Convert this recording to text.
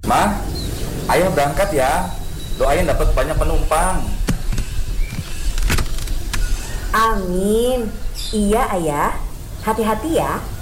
Mah, ayah berangkat ya. Doain dapat banyak penumpang. Amin. Iya ayah, hati-hati ya.